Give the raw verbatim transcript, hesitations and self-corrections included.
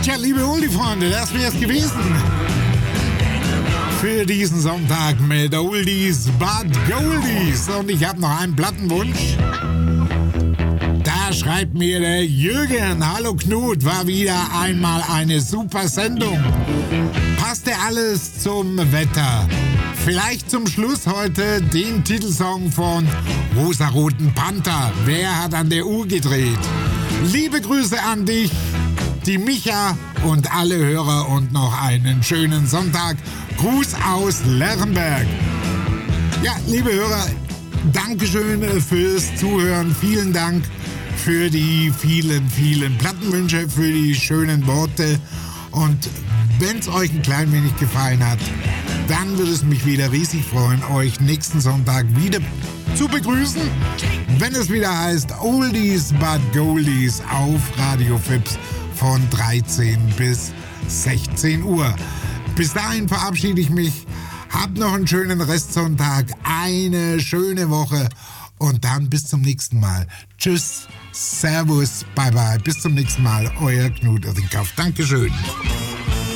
Tja, liebe Oldie-Freunde, das wär's gewesen für diesen Sonntag mit Oldies but Goldies. Und ich habe noch einen Plattenwunsch. Da schreibt mir der Jürgen: Hallo Knut, war wieder einmal eine super Sendung. Passte alles zum Wetter. Vielleicht zum Schluss heute den Titelsong von Rosaroten Panther. Wer hat an der Uhr gedreht? Liebe Grüße an dich, die Micha und alle Hörer und noch einen schönen Sonntag. Gruß aus Lerrenberg. Ja, liebe Hörer, Dankeschön fürs Zuhören. Vielen Dank für die vielen, vielen Plattenwünsche, für die schönen Worte. Und wenn es euch ein klein wenig gefallen hat, dann würde es mich wieder riesig freuen, euch nächsten Sonntag wieder zu begrüßen, wenn es wieder heißt Oldies but Goldies auf Radio Fips von dreizehn bis sechzehn Uhr. Bis dahin verabschiede ich mich. Habt noch einen schönen Restsonntag, eine schöne Woche und dann bis zum nächsten Mal. Tschüss, Servus, bye bye, bis zum nächsten Mal, euer Knut Oettinghoff. Dankeschön.